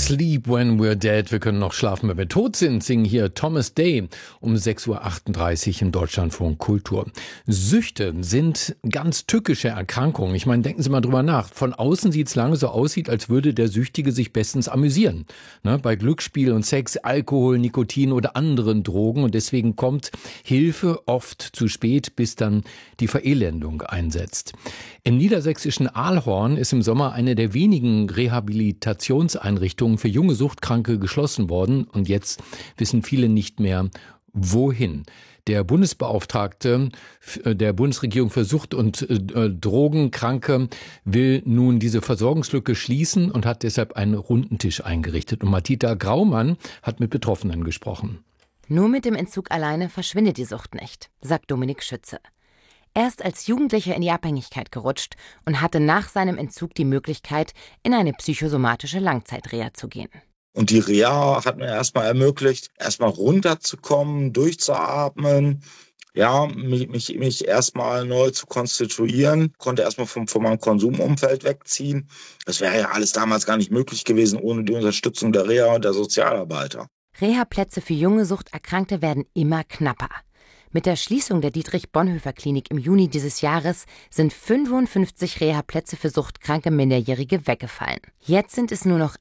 Sleep when we're dead. Wir können noch schlafen, wenn wir tot sind, singen hier Thomas Day um 6.38 Uhr im Deutschlandfunk Kultur. Süchte sind ganz tückische Erkrankungen. Ich meine, denken Sie mal drüber nach. Von außen sieht es lange so aussieht, als würde der Süchtige sich bestens amüsieren. Ne? Bei Glücksspiel und Sex, Alkohol, Nikotin oder anderen Drogen. Und deswegen kommt Hilfe oft zu spät, bis dann die Verelendung einsetzt. Im niedersächsischen Ahlhorn ist im Sommer eine der wenigen Rehabilitationseinrichtungen für junge Suchtkranke geschlossen worden. Und jetzt wissen viele nicht mehr, wohin. Der Bundesbeauftragte der Bundesregierung für Sucht- und Drogenkranke will nun diese Versorgungslücke schließen und hat deshalb einen runden Tisch eingerichtet. Und Martita Graumann hat mit Betroffenen gesprochen. Nur mit dem Entzug alleine verschwindet die Sucht nicht, sagt Dominik Schütze. Er ist als Jugendlicher in die Abhängigkeit gerutscht und hatte nach seinem Entzug die Möglichkeit, in eine psychosomatische Langzeitreha zu gehen. Und die Reha hat mir erstmal ermöglicht, erstmal runterzukommen, durchzuatmen, ja, mich erstmal neu zu konstituieren, konnte erstmal von meinem Konsumumfeld wegziehen. Das wäre ja alles damals gar nicht möglich gewesen ohne die Unterstützung der Reha und der Sozialarbeiter. Reha-Plätze für junge Suchterkrankte werden immer knapper. Mit der Schließung der Dietrich-Bonhoeffer-Klinik im Juni dieses Jahres sind 55 Reha-Plätze für suchtkranke Minderjährige weggefallen. Jetzt sind es nur noch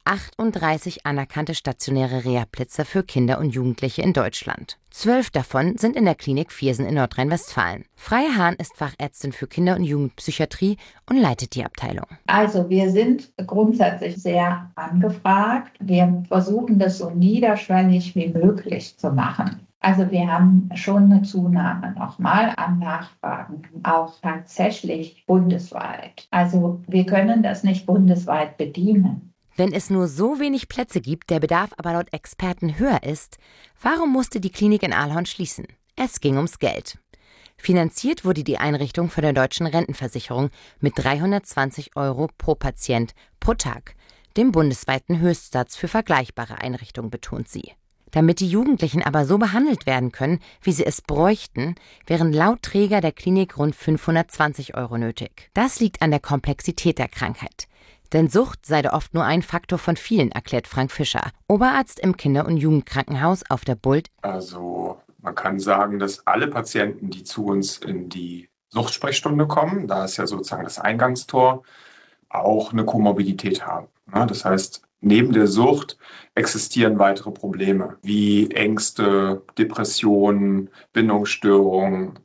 38 anerkannte stationäre Reha-Plätze für Kinder und Jugendliche in Deutschland. 12 davon sind in der Klinik Viersen in Nordrhein-Westfalen. Freya Hahn ist Fachärztin für Kinder- und Jugendpsychiatrie und leitet die Abteilung. Also wir sind grundsätzlich sehr angefragt. Wir versuchen das so niederschwellig wie möglich zu machen. Also wir haben schon eine Zunahme nochmal an Nachfragen, auch tatsächlich bundesweit. Also wir können das nicht bundesweit bedienen. Wenn es nur so wenig Plätze gibt, der Bedarf aber laut Experten höher ist, warum musste die Klinik in Ahlhorn schließen? Es ging ums Geld. Finanziert wurde die Einrichtung von der Deutschen Rentenversicherung mit 320 € pro Patient pro Tag, dem bundesweiten Höchstsatz für vergleichbare Einrichtungen, betont sie. Damit die Jugendlichen aber so behandelt werden können, wie sie es bräuchten, wären laut Träger der Klinik rund 520 € nötig. Das liegt an der Komplexität der Krankheit. Denn Sucht sei da oft nur ein Faktor von vielen, erklärt Frank Fischer, Oberarzt im Kinder- und Jugendkrankenhaus auf der Bult. Also man kann sagen, dass alle Patienten, die zu uns in die Suchtsprechstunde kommen, da ist ja sozusagen das Eingangstor, auch eine Komorbidität haben. Das heißt, neben der Sucht existieren weitere Probleme wie Ängste, Depressionen, Bindungsstörungen,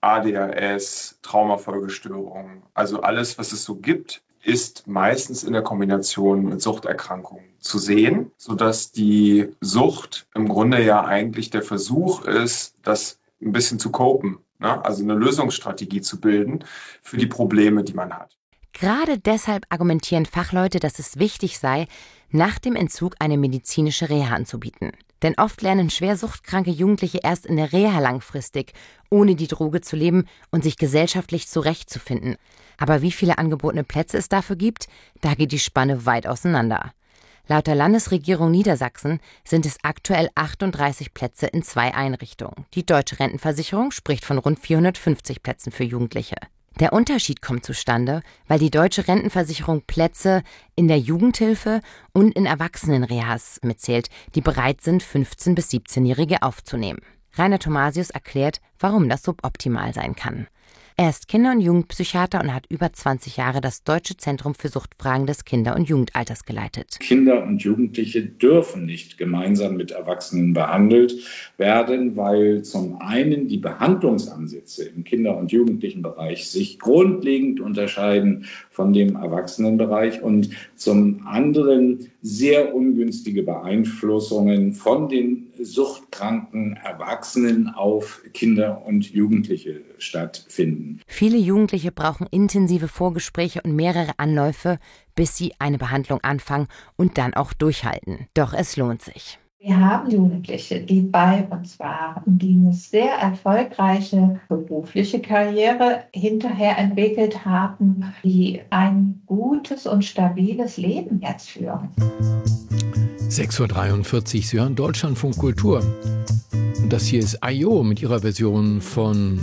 ADHS, Traumafolgestörungen. Also alles, was es so gibt, ist meistens in der Kombination mit Suchterkrankungen zu sehen, sodass die Sucht im Grunde ja eigentlich der Versuch ist, das ein bisschen zu copen, also eine Lösungsstrategie zu bilden für die Probleme, die man hat. Gerade deshalb argumentieren Fachleute, dass es wichtig sei, nach dem Entzug eine medizinische Reha anzubieten. Denn oft lernen schwer suchtkranke Jugendliche erst in der Reha langfristig, ohne die Droge zu leben und sich gesellschaftlich zurechtzufinden. Aber wie viele angebotene Plätze es dafür gibt, da geht die Spanne weit auseinander. Laut der Landesregierung Niedersachsen sind es aktuell 38 Plätze in 2 Einrichtungen. Die Deutsche Rentenversicherung spricht von rund 450 Plätzen für Jugendliche. Der Unterschied kommt zustande, weil die Deutsche Rentenversicherung Plätze in der Jugendhilfe und in Erwachsenenrehas mitzählt, die bereit sind, 15- bis 17-Jährige aufzunehmen. Rainer Thomasius erklärt, warum das suboptimal sein kann. Er ist Kinder- und Jugendpsychiater und hat über 20 Jahre das Deutsche Zentrum für Suchtfragen des Kinder- und Jugendalters geleitet. Kinder und Jugendliche dürfen nicht gemeinsam mit Erwachsenen behandelt werden, weil zum einen die Behandlungsansätze im Kinder- und Jugendlichenbereich sich grundlegend unterscheiden von dem Erwachsenenbereich und zum anderen sehr ungünstige Beeinflussungen von den suchtkranken Erwachsenen auf Kinder und Jugendliche stattfinden. Viele Jugendliche brauchen intensive Vorgespräche und mehrere Anläufe, bis sie eine Behandlung anfangen und dann auch durchhalten. Doch es lohnt sich. Wir haben Jugendliche, die bei uns waren, die eine sehr erfolgreiche berufliche Karriere hinterher entwickelt haben, die ein gutes und stabiles Leben jetzt führen. 6.43 Uhr, Sie hören Deutschlandfunk Kultur. Das hier ist IO mit ihrer Version von